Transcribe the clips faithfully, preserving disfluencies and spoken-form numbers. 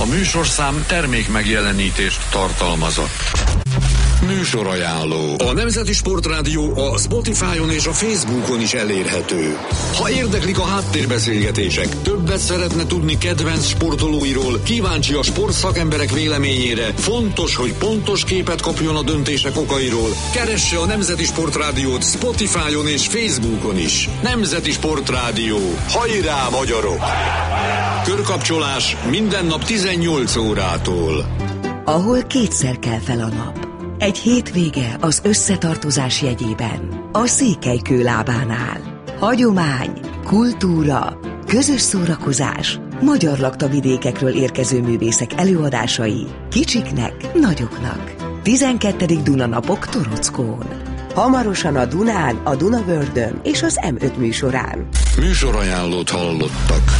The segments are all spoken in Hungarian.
A műsorszám termék megjelenítést tartalmazott. Műsorajánló. A Nemzeti Sportrádió a Spotify-on és a Facebookon is elérhető. Ha érdeklik a háttérbeszélgetések, többet szeretne tudni kedvenc sportolóiról, kíváncsi a sportszakemberek véleményére, fontos, hogy pontos képet kapjon a döntések okairól, keresse a Nemzeti Sportrádiót Spotify-on és Facebookon is. Nemzeti Sportrádió. Hajrá, magyarok! Körkapcsolás minden nap tizennyolc órától. Ahol kétszer kell fel a nap. Egy hétvége az összetartozás jegyében. A Székelykőlábánál. Hagyomány, kultúra, közös szórakozás, magyar laktavidékekről érkező művészek előadásai, kicsiknek, nagyoknak. tizenkettedik Dunanapok Torockón. Hamarosan a Dunán, a Dunavördön és az em öt műsorán. Műsorajánlót hallottak.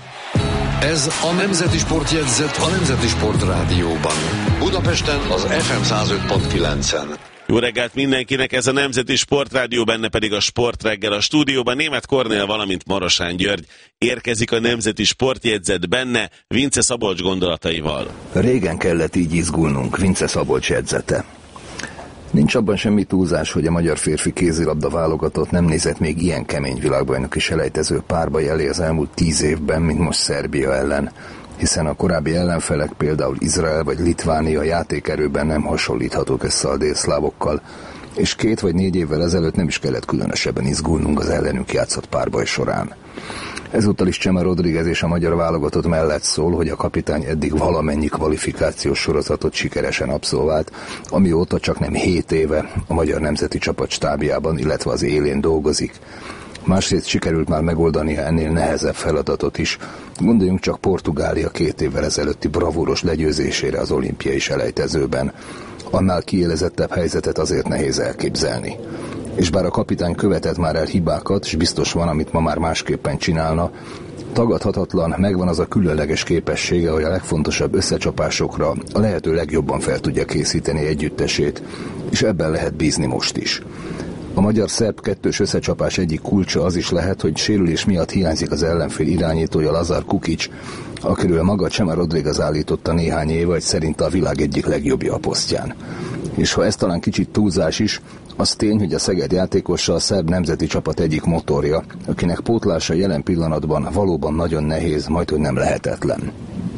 Ez a Nemzeti Sportjegyzet a Nemzeti Sportrádióban. Budapesten az ef em száz öt pont kilencen. Jó reggelt mindenkinek, ez a Nemzeti Sportrádió, benne pedig a Sportreggel. A stúdióban Németh Kornél, valamint Marosán György. Érkezik a Nemzeti Sportjegyzet, benne Vince Szabolcs gondolataival. Régen kellett így izgulnunk, Vince Szabolcs jegyzete. Nincs abban semmi túlzás, hogy a magyar férfi kézilabda válogatott nem nézett még ilyen kemény világbajnoki selejtező párba elé az elmúlt tíz évben, mint most Szerbia ellen, hiszen a korábbi ellenfelek, például Izrael vagy Litvánia játékerőben nem hasonlíthatók össze a délszlávokkal, és két vagy négy évvel ezelőtt nem is kellett különösebben izgulnunk az ellenük játszott párbaj során. Ezúttal is Csema Rodríguez és a magyar válogatott mellett szól, hogy a kapitány eddig valamennyi kvalifikációs sorozatot sikeresen abszolvált, amióta csak nem hét éve a magyar nemzeti csapat stábjában, illetve az élén dolgozik. Másrészt sikerült már megoldania ennél nehezebb feladatot is. Gondoljunk csak Portugália két évvel ezelőtti bravúros legyőzésére az olimpiai selejtezőben. Annál kiélezettebb helyzetet azért nehéz elképzelni. És bár a kapitány követett már el hibákat, és biztos van, amit ma már másképpen csinálna, tagadhatatlan, megvan az a különleges képessége, hogy a legfontosabb összecsapásokra a lehető legjobban fel tudja készíteni együttesét, és ebben lehet bízni most is. A magyar-szerb kettős összecsapás egyik kulcsa az is lehet, hogy sérülés miatt hiányzik az ellenfél irányítója, Lazar Kukic, akiről maga Csema Rodríguez állította néhány éve, hogy szerinte a világ egyik legjobbja a posztján. És ha ez talán kicsit túlzás is, az tény, hogy a Szeged játékosa a szerb nemzeti csapat egyik motorja, akinek pótlása jelen pillanatban valóban nagyon nehéz, majdhogy nem lehetetlen.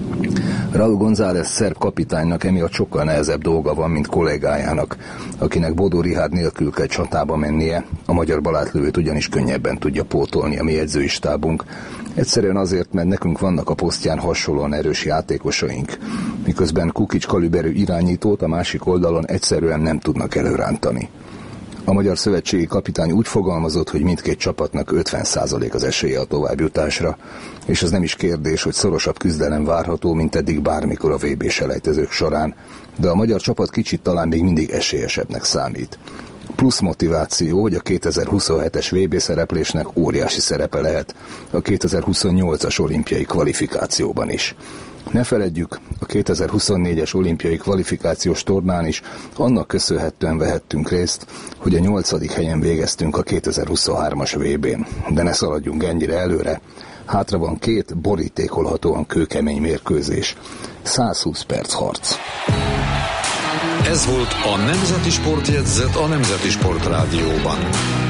Raúl González szerb kapitánynak emiatt sokkal nehezebb dolga van, mint kollégájának, akinek Bodó Richárd nélkül kell csatába mennie, a magyar balátlövőt ugyanis könnyebben tudja pótolni a mi edzői stábunk. Egyszerűen azért, mert nekünk vannak a posztján hasonlóan erős játékosaink, miközben Kukic kaliberű irányítót a másik oldalon egyszerűen nem tudnak előrántani. A magyar szövetségi kapitány úgy fogalmazott, hogy mindkét csapatnak ötven százalék az esélye a továbbjutásra, és az nem is kérdés, hogy szorosabb küzdelem várható, mint eddig bármikor a vé bé selejtezők során, de a magyar csapat kicsit talán még mindig esélyesebbnek számít. Plusz motiváció, hogy a kétezer-huszonhetes vé bé szereplésnek óriási szerepe lehet a kétezer-huszonnyolcas olimpiai kvalifikációban is. Ne feledjük, a kétezer-huszonnégyes olimpiai kvalifikációs tornán is annak köszönhetően vehettünk részt, hogy a nyolcadik helyen végeztünk a kétezer-huszonhármas vé bén. De ne szaladjunk ennyire előre, hátra van két borítékolhatóan kőkemény mérkőzés. százhúsz perc harc. Ez volt a Nemzeti Sportjegyzet a Nemzeti Sportrádióban.